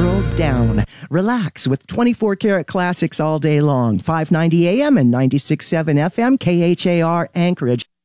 world down. Relax with 24 karat classics all day long. 590 AM and 96.7 FM, KHAR Anchorage.